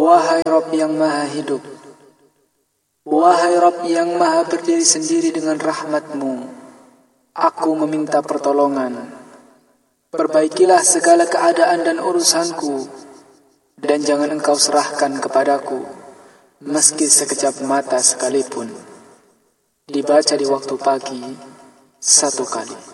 Wahai Rabb yang maha hidup, wahai Rabb yang maha berdiri sendiri dengan rahmat-Mu, aku meminta pertolongan. Perbaikilah segala keadaan dan urusanku, dan jangan Engkau serahkan kepadaku, meski sekejap mata sekalipun. Dibaca di waktu pagi 1 kali.